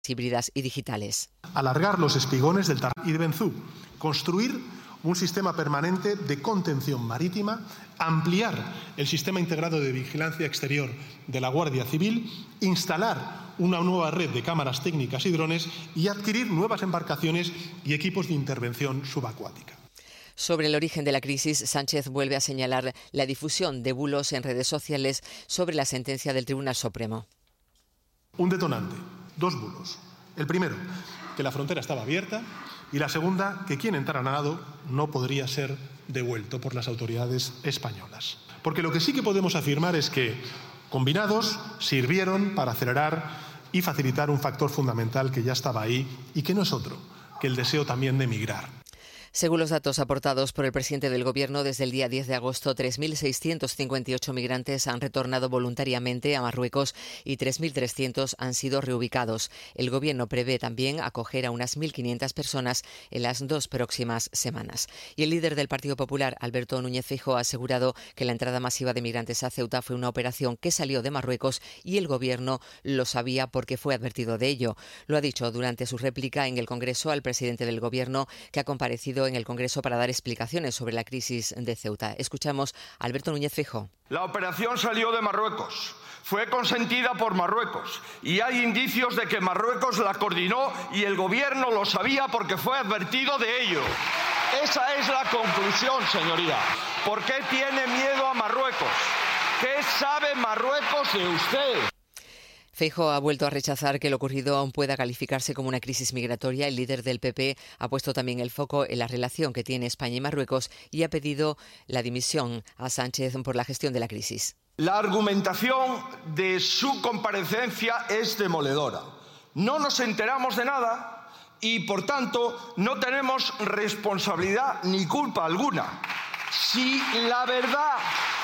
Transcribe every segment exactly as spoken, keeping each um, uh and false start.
híbridas y digitales. Alargar los espigones del Tarrant y de Benzú, construir un sistema permanente de contención marítima, ampliar el sistema integrado de vigilancia exterior de la Guardia Civil, instalar una nueva red de cámaras técnicas y drones y adquirir nuevas embarcaciones y equipos de intervención subacuática. Sobre el origen de la crisis, Sánchez vuelve a señalar la difusión de bulos en redes sociales sobre la sentencia del Tribunal Supremo. Un detonante, dos bulos. El primero, que la frontera estaba abierta, y la segunda, que quien entrara a nado no podría ser devuelto por las autoridades españolas. Porque lo que sí que podemos afirmar es que, combinados, sirvieron para acelerar y facilitar un factor fundamental que ya estaba ahí y que no es otro que el deseo también de emigrar. Según los datos aportados por el presidente del Gobierno, desde el día diez de agosto, tres mil seiscientos cincuenta y ocho migrantes han retornado voluntariamente a Marruecos y tres mil trescientos han sido reubicados. El Gobierno prevé también acoger a unas mil quinientas personas en las dos próximas semanas. Y el líder del Partido Popular, Alberto Núñez Feijóo, ha asegurado que la entrada masiva de migrantes a Ceuta fue una operación que salió de Marruecos y el Gobierno lo sabía porque fue advertido de ello. Lo ha dicho durante su réplica en el Congreso al presidente del Gobierno, que ha comparecido en el Congreso para dar explicaciones sobre la crisis de Ceuta. Escuchamos a Alberto Núñez Feijóo. La operación salió de Marruecos, fue consentida por Marruecos y hay indicios de que Marruecos la coordinó y el Gobierno lo sabía porque fue advertido de ello. Esa es la conclusión, señoría. ¿Por qué tiene miedo a Marruecos? ¿Qué sabe Marruecos de usted? Feijóo ha vuelto a rechazar que lo ocurrido aún pueda calificarse como una crisis migratoria. El líder del P P ha puesto también el foco en la relación que tiene España y Marruecos y ha pedido la dimisión a Sánchez por la gestión de la crisis. La argumentación de su comparecencia es demoledora. No nos enteramos de nada y, por tanto, no tenemos responsabilidad ni culpa alguna. Si la verdad...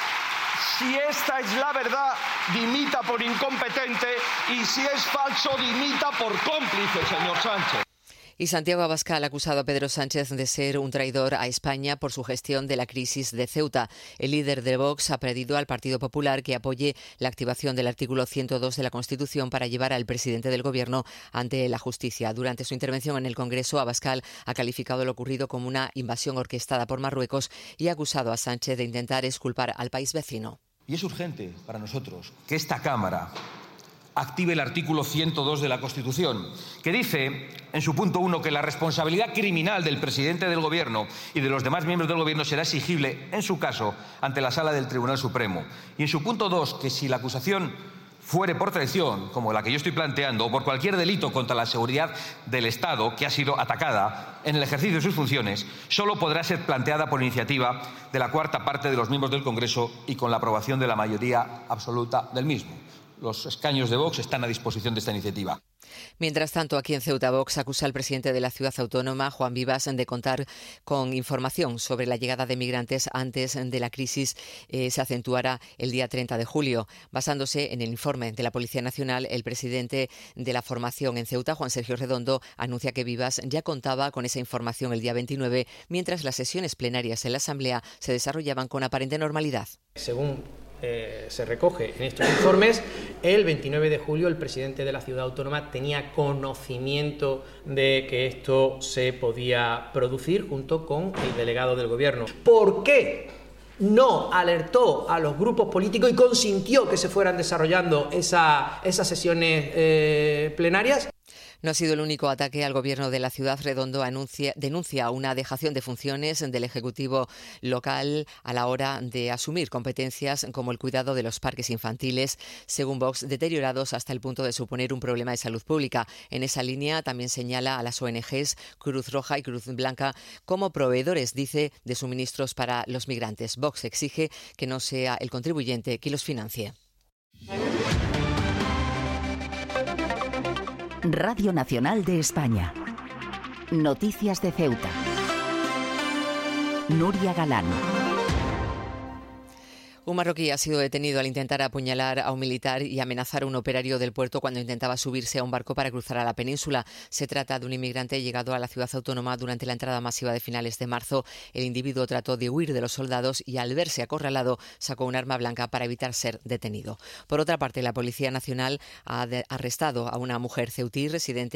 Si esta es la verdad, dimita por incompetente y si es falso, dimita por cómplice, señor Sánchez. Y Santiago Abascal ha acusado a Pedro Sánchez de ser un traidor a España por su gestión de la crisis de Ceuta. El líder de Vox ha pedido al Partido Popular que apoye la activación del artículo ciento dos de la Constitución para llevar al presidente del Gobierno ante la justicia. Durante su intervención en el Congreso, Abascal ha calificado lo ocurrido como una invasión orquestada por Marruecos y ha acusado a Sánchez de intentar exculpar al país vecino. Y es urgente para nosotros que esta Cámara active el artículo ciento dos de la Constitución, que dice, en su punto uno, que la responsabilidad criminal del presidente del Gobierno y de los demás miembros del Gobierno será exigible, en su caso, ante la Sala del Tribunal Supremo. Y en su punto dos, que si la acusación fuere por traición, como la que yo estoy planteando, o por cualquier delito contra la seguridad del Estado que ha sido atacada en el ejercicio de sus funciones, solo podrá ser planteada por iniciativa de la cuarta parte de los miembros del Congreso y con la aprobación de la mayoría absoluta del mismo. Los escaños de Vox están a disposición de esta iniciativa. Mientras tanto, aquí en Ceuta, Vox acusa al presidente de la ciudad autónoma, Juan Vivas, de contar con información sobre la llegada de migrantes antes de la crisis eh, se acentuara el día treinta de julio. Basándose en el informe de la Policía Nacional, el presidente de la formación en Ceuta, Juan Sergio Redondo, anuncia que Vivas ya contaba con esa información el día veintinueve, mientras las sesiones plenarias en la Asamblea se desarrollaban con aparente normalidad. Según Eh, se recoge en estos informes, el veintinueve de julio el presidente de la ciudad autónoma tenía conocimiento de que esto se podía producir junto con el delegado del Gobierno. ¿Por qué no alertó a los grupos políticos y consintió que se fueran desarrollando esa, esas sesiones eh, plenarias? No ha sido el único ataque al Gobierno de la ciudad. Redondo anuncia, denuncia una dejación de funciones del Ejecutivo local a la hora de asumir competencias como el cuidado de los parques infantiles, según Vox, deteriorados hasta el punto de suponer un problema de salud pública. En esa línea también señala a las O N Ges Cruz Roja y Cruz Blanca como proveedores, dice, de suministros para los migrantes. Vox exige que no sea el contribuyente quien los financie. Radio Nacional de España. Noticias de Ceuta. Nuria Galán. Un marroquí ha sido detenido al intentar apuñalar a un militar y amenazar a un operario del puerto cuando intentaba subirse a un barco para cruzar a la península. Se trata de un inmigrante llegado a la ciudad autónoma durante la entrada masiva de finales de marzo. El individuo trató de huir de los soldados y, al verse acorralado, sacó un arma blanca para evitar ser detenido. Por otra parte, la Policía Nacional ha arrestado a una mujer ceutí residente